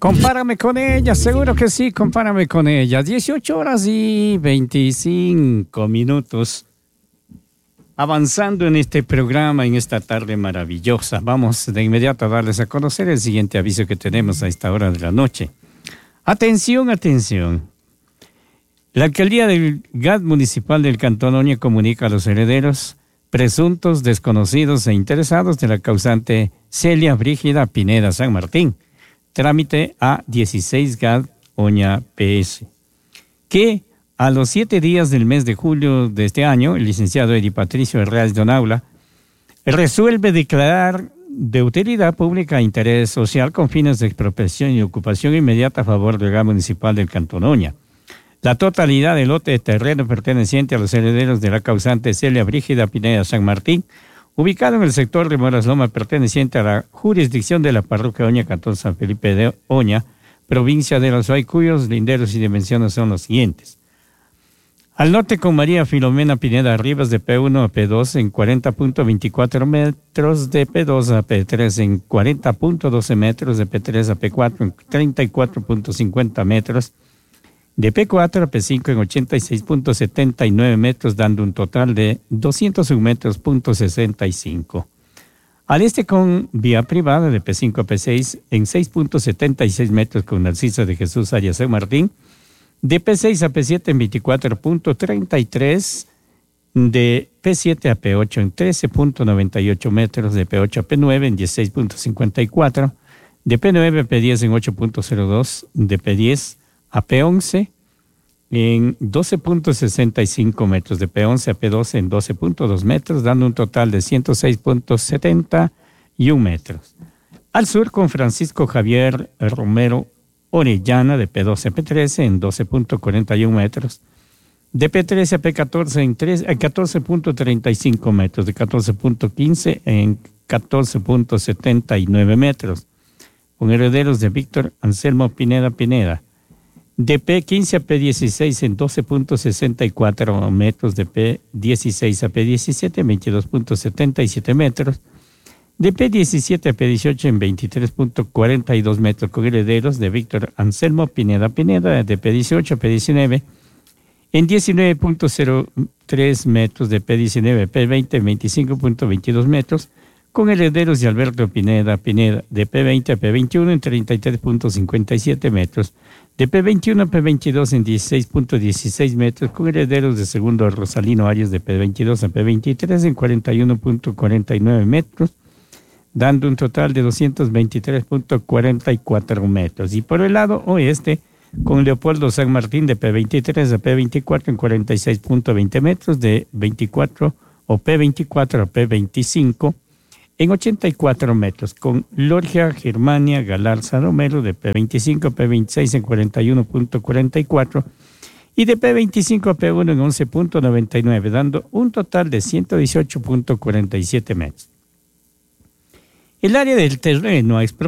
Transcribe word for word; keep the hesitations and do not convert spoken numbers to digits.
Compárame con ella, seguro que sí, compárame con ella. dieciocho horas y veinticinco minutos. Avanzando en este programa, en esta tarde maravillosa, vamos de inmediato a darles a conocer el siguiente aviso que tenemos a esta hora de la noche. Atención, atención. La alcaldía del G A T municipal del Cantón Oña comunica a los herederos presuntos, desconocidos e interesados de la causante Celia Brígida Pineda San Martín, trámite A dieciséis G A T Oña P S, que a los siete días del mes de julio de este año, el licenciado Edi Patricio Herrera Donaula resuelve declarar de utilidad pública e interés social con fines de expropiación y ocupación inmediata a favor del G A T municipal del Cantón Oña la totalidad del lote de terreno perteneciente a los herederos de la causante Celia Brígida Pineda San Martín, ubicado en el sector de Moras Loma, perteneciente a la jurisdicción de la parroquia Oña, Cantón San Felipe de Oña, provincia de La Suay, cuyos linderos y dimensiones son los siguientes. Al norte con María Filomena Pineda Rivas de P uno a P dos en cuarenta punto veinticuatro metros, de P dos a P tres en cuarenta punto doce metros, de P tres a P cuatro en treinta y cuatro punto cincuenta metros, de P cuatro a P cinco en ochenta y seis punto setenta y nueve metros, dando un total de doscientos un metros punto sesenta y cinco. Al este con vía privada de P cinco a P seis en seis punto setenta y seis metros con Narciso de Jesús Arias San Martín, de P seis a P siete en veinticuatro punto treinta y tres, de P siete a P ocho en trece punto noventa y ocho metros, de P ocho a P nueve en dieciséis punto cincuenta y cuatro, de P nueve a P diez en ocho punto cero dos, de P diez a P once en doce punto sesenta y cinco metros, de P once a P doce en doce punto dos metros, dando un total de ciento seis punto setenta y uno metros. Al sur con Francisco Javier Romero Orellana, de P doce a P trece en doce punto cuarenta y uno metros, de P trece a P catorce en catorce punto treinta y cinco metros, de catorce punto quince en catorce punto setenta y nueve metros, con herederos de Víctor Anselmo Pineda Pineda, de P quince a P dieciséis en doce punto sesenta y cuatro metros, de P dieciséis a P diecisiete en veintidós punto setenta y siete metros, de P diecisiete a P dieciocho en veintitrés punto cuarenta y dos metros, con herederos de Víctor Anselmo Pineda Pineda, de P dieciocho a P diecinueve en diecinueve punto cero tres metros, de P diecinueve a P veinte en veinticinco punto veintidós metros, con herederos de Alberto Pineda Pineda, de P veinte a P veintiuno en treinta y tres punto cincuenta y siete metros, de P veintiuno a P veintidós en dieciséis punto dieciséis metros, con herederos de Segundo Rosalino Arias, de P veintidós a P veintitrés en cuarenta y uno punto cuarenta y nueve metros, dando un total de doscientos veintitrés punto cuarenta y cuatro metros. Y por el lado oeste, con Leopoldo San Martín, de P veintitrés a P veinticuatro en cuarenta y seis punto veinte metros, de veinticuatro o P veinticuatro a P veinticinco en ochenta y cuatro metros, con Lorgia Germania Galarza Romero, de P veinticinco a P veintiséis en cuarenta y uno punto cuarenta y cuatro y de P veinticinco a P uno en once punto noventa y nueve, dando un total de ciento dieciocho punto cuarenta y siete metros. El área del terreno a